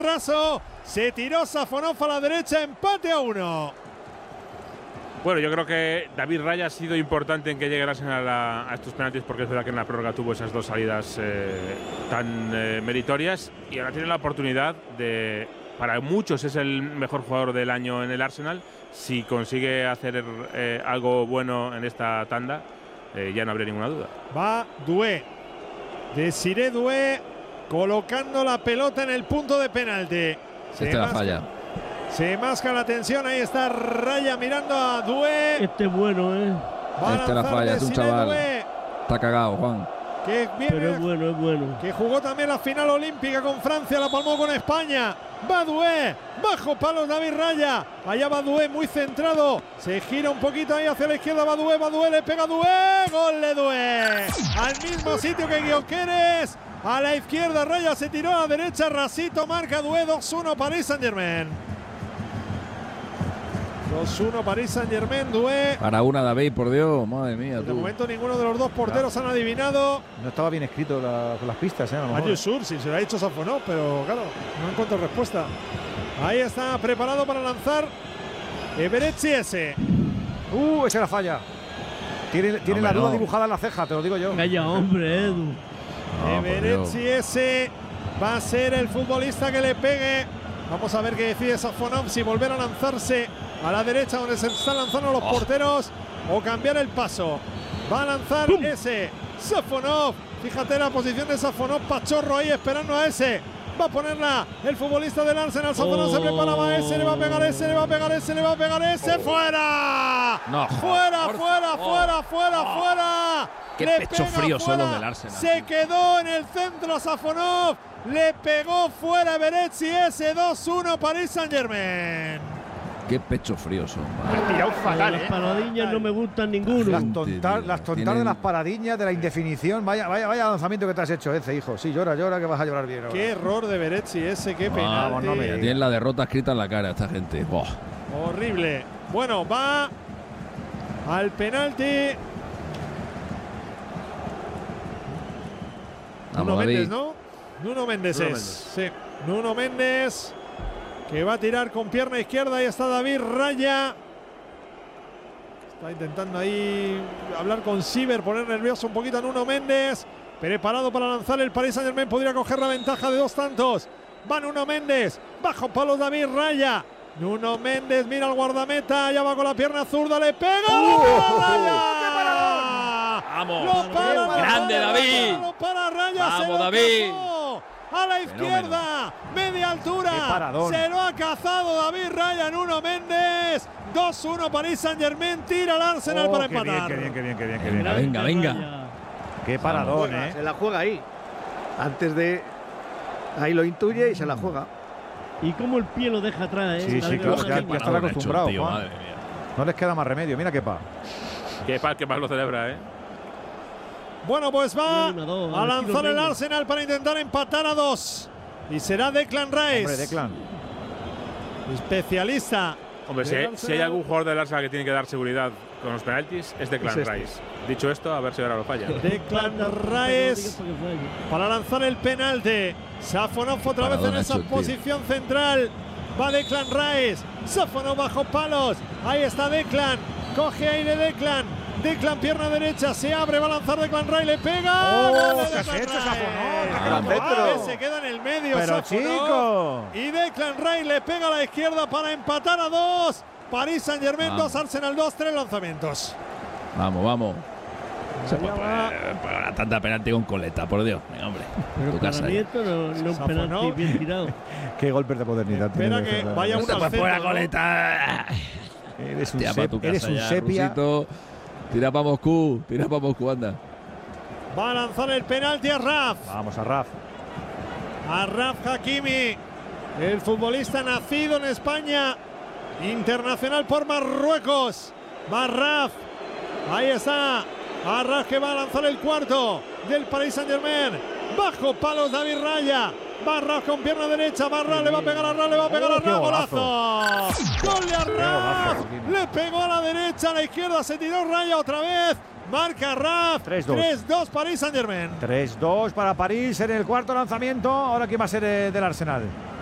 Raso, se tiró Safonov a la derecha, empate a 1. Bueno, yo creo que David Raya ha sido importante en que llegue el Arsenal a estos penaltis, porque es verdad que en la prórroga tuvo esas dos salidas tan meritorias, y ahora tiene la oportunidad de, para muchos es el mejor jugador del año en el Arsenal. Si consigue hacer algo bueno en esta tanda, ya no habría ninguna duda. Va Doué, Desiré Doué, colocando la pelota en el punto de penalti. La falla. Se masca la tensión, ahí está Raya mirando a Doué. Este es bueno, La falla, es un chaval. Doué, está cagado, Juan. que viene, pero es bueno. Que jugó también la final olímpica con Francia, la palmó con España. Va Doué, bajo palos David Raya. Allá va Doué, muy centrado. Se gira un poquito ahí hacia la izquierda, va Doué, le pega Doué. Gol de Doué. Al mismo sitio que Gyökeres. A la izquierda, Raya se tiró a la derecha, Rasito marca Doué, 2-1 Paris Saint-Germain. 2-1 Paris Saint-Germain, Doué. Para una, David, por Dios, madre mía. De momento ninguno de los dos porteros han adivinado. No estaba bien escrito con las pistas, a lo mejor. Sur, si se lo ha hecho Safonov, pero claro, no encuentro respuesta. Ahí está preparado para lanzar Eberechiese. Esa era falla. Tiene la duda dibujada en la ceja, te lo digo yo. Vaya hombre, Edu. Eberechiese va a ser el futbolista que le pegue. Vamos a ver qué decide Safonov, si volver a lanzarse a la derecha donde se están lanzando los porteros o cambiar el paso. Va a lanzar ese Safonov. Fíjate la posición de Safonov, Pachorro ahí esperando a ese. Va a ponerla el futbolista del Arsenal. Safonov se prepara, va ese, le va a pegar ese, le va a pegar ese, le va a pegar ese. ¡Fuera! No, ¡Fuera! Qué Le pecho pega frío son fuera. los del Arsenal. Se quedó en el centro Safonov. Le pegó fuera Eberechiese. 2-1 Paris Saint-Germain. Qué pecho frío son. Ha tirado fatal, Las paradiñas no me gustan ninguno. Las tontas de las paradiñas, de la indefinición. Vaya lanzamiento que te has hecho, hijo. Sí, llora, que vas a llorar bien ahora. Qué error de Eberechiese, qué penalti. no me digas. Tienen la derrota escrita en la cara esta gente. Boh. Horrible. Bueno, va al penalti. Nuno Méndez, ¿no? Nuno Méndez es. Sí. Nuno Méndez, que va a tirar con pierna izquierda. Ahí está David Raya. Está intentando ahí hablar con Siever, poner nervioso un poquito a Nuno Méndez. Preparado para lanzar el Paris Saint-Germain. Podría coger la ventaja de 2 tantos. Va Nuno Méndez. Bajo palos David Raya. Nuno Méndez mira al guardameta. Ya va con la pierna zurda. Le pega. Vamos. Grande David. Lo para Raya. Vamos, David. A la izquierda, media altura, se lo ha cazado David Raya. Nuno Méndez. 2-1 Paris Saint-Germain, tira al Arsenal para empatar. Qué bien. Venga. Qué paradón, Se la juega ahí. Antes de… Ahí lo intuye y se la juega. Y cómo el pie lo deja atrás, Sí, claro, ya están acostumbrados, tío, Juan. madre mía. No les queda más remedio, mira Kepa. Kepa lo celebra, Bueno, pues va a lanzar el medio. Arsenal para intentar empatar a 2. Y será Declan Rice. Hombre, Declan. Especialista. Hombre, si hay algún jugador del Arsenal que tiene que dar seguridad con los penaltis, es Declan Rice. Dicho esto, a ver si ahora lo falla. Declan Rice para lanzar el penalti. Safonov otra vez en esa posición central. Va Declan Rice. Safonov bajo palos. Ahí está Declan. Coge aire Declan. Declan pierna derecha. Se abre. Va a lanzar Declan Rice. Le pega. ¿Qué has hecho, Safonov? Se queda en el medio. Pero Safonov. chico. Y Declan Rice le pega a la izquierda para empatar a 2. Paris Saint-Germain 2, Arsenal 2, 3 lanzamientos. Vamos. Para tanta penalti con coleta, por Dios. Venga, hombre. Pero para mí esto no es un penalti bien tirado. Qué golpes de modernidad. Espera que vaya uno al centro, ¿no? coleta. Eres un ya, sepia. Rusito. Tira para Moscú, anda. Va a lanzar el penalti a Raf. Vamos a Raf. A Raf Hakimi, el futbolista nacido en España, internacional por Marruecos. Va Raf. Ahí está. A Raf que va a lanzar el cuarto del Paris Saint-Germain. Bajo palos David Raya. Barra con pierna derecha, Barra le va a pegar a Raf, le va a pegar a Raf, golazo. Gol de Raf, le pegó a la derecha, a la izquierda, se tiró Raya otra vez. Marca Raf, 3-2 Paris Saint-Germain. 3-2 para París en el cuarto lanzamiento. Ahora quién va a ser del Arsenal.